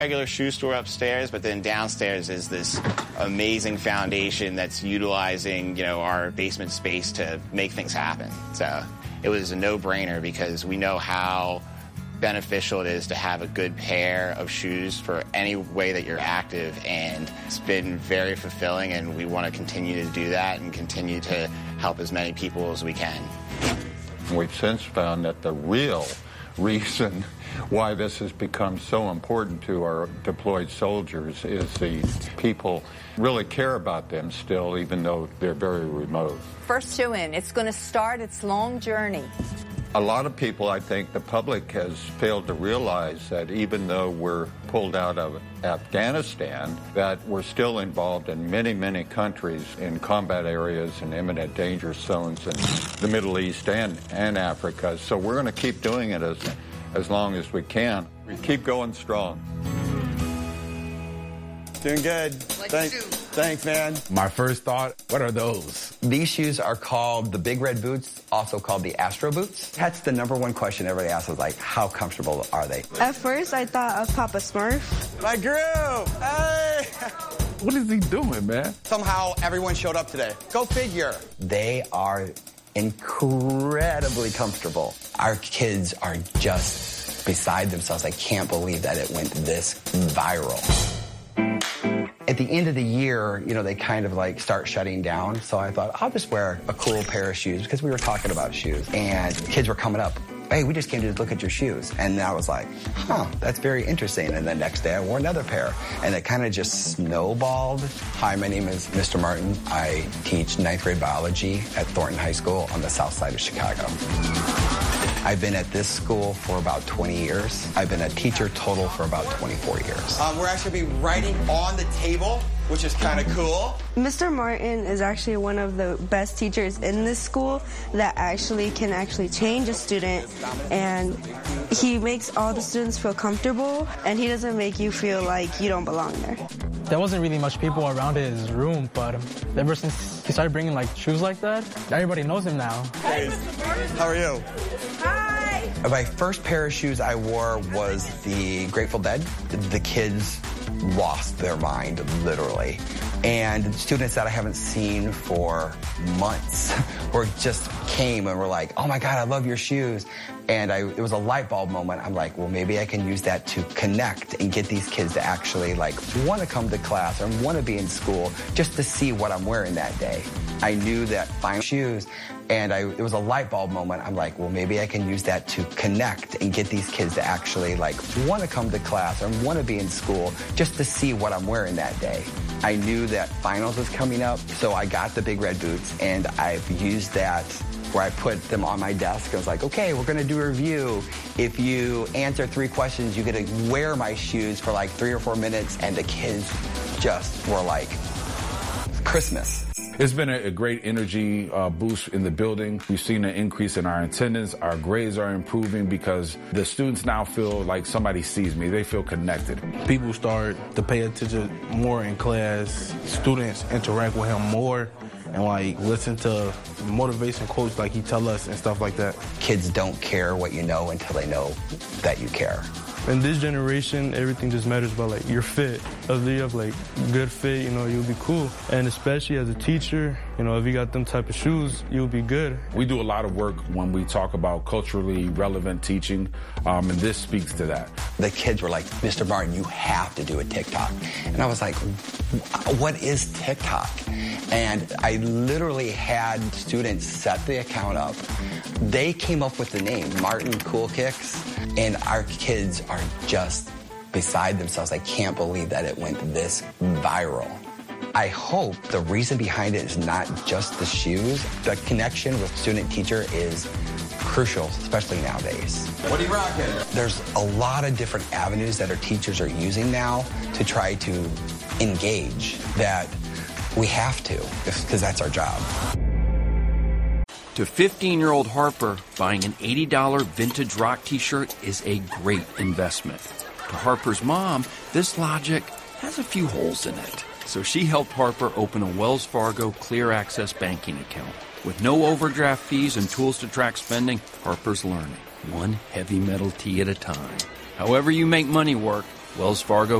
Regular shoe store upstairs, but then downstairs is this amazing foundation that's utilizing, our basement space to make things happen. So it was a no-brainer because we know how beneficial it is to have a good pair of shoes for any way that you're active, and it's been very fulfilling, and we want to continue to do that and continue to help as many people as we can. We've since found that the real reason why this has become so important to our deployed soldiers is the people really care about them still, even though they're very remote. First shoe in, it's going to start its long journey. A lot of people, I think the public has failed to realize that even though we're pulled out of Afghanistan, that we're still involved in many, many countries in combat areas and imminent danger zones in the Middle East and Africa. So we're going to keep doing it as long as we can. We keep going strong. Doing good. Thanks, man. My first thought, what are those? These shoes are called the Big Red Boots, also called the Astro Boots. That's the number one question everybody asks is like, how comfortable are they? At first, I thought of Papa Smurf. My group! Hey! What is he doing, man? Somehow everyone showed up today. Go figure. They are incredibly comfortable. Our kids are just beside themselves. I can't believe that it went this viral. At the end of the year, they kind of like start shutting down. So I thought, I'll just wear a cool pair of shoes because we were talking about shoes. And kids were coming up, hey, we just came to look at your shoes. And I was like, that's very interesting. And the next day I wore another pair. And it kind of just snowballed. Hi, my name is Mr. Martin. I teach 9th grade biology at Thornton High School on the south side of Chicago. I've been at this school for about 20 years. I've been a teacher total for about 24 years. We're actually going to be writing on the table, which is kind of cool. Mr. Martin is actually one of the best teachers in this school that can change a student, and he makes all the students feel comfortable, and he doesn't make you feel like you don't belong there. There wasn't really much people around his room, but ever since he started bringing shoes like that, everybody knows him now. Hey, how are you? Hi! My first pair of shoes I wore was the Grateful Dead. The kids lost their mind, literally. And students that I haven't seen for months just came and were like, oh my God, I love your shoes. And it was a light bulb moment. I'm like, well, maybe I can use that to connect and get these kids to actually want to come to class or want to be in school just to see what I'm wearing that day. I knew that fine shoes, and it was a light bulb moment. I'm like, well, maybe I can use that to connect and get these kids to actually want to come to class or want to be in school just to see what I'm wearing that day. I knew that finals was coming up, so I got the Big Red Boots, and I've used that where I put them on my desk. I was like, okay, we're going to do a review. If you answer 3 questions, you get to wear my shoes for 3 or 4 minutes, and the kids just were like, Christmas. It's been a great energy boost in the building. We've seen an increase in our attendance. Our grades are improving because the students now feel like somebody sees me. They feel connected. People start to pay attention more in class. Students interact with him more and listen to motivation quotes he tell us and stuff like that. Kids don't care what you know until they know that you care. In this generation, everything just matters about your fit. If you have good fit, you'll be cool. And especially as a teacher, if you got them type of shoes, you'll be good. We do a lot of work when we talk about culturally relevant teaching, and this speaks to that. The kids were like, Mr. Martin, you have to do a TikTok. And I was like, what is TikTok? And I literally had students set the account up. They came up with the name, Martin Cool Kicks, and our kids are just beside themselves. I can't believe that it went this viral. I hope the reason behind it is not just the shoes. The connection with student-teacher is crucial, especially nowadays. What are you rocking? There's a lot of different avenues that our teachers are using now to try to engage that we have to, because that's our job. To 15-year-old Harper, buying an $80 vintage rock t-shirt is a great investment. To Harper's mom, this logic has a few holes in it. So she helped Harper open a Wells Fargo Clear Access banking account. With no overdraft fees and tools to track spending, Harper's learning, one heavy metal tee at a time. However you make money work, Wells Fargo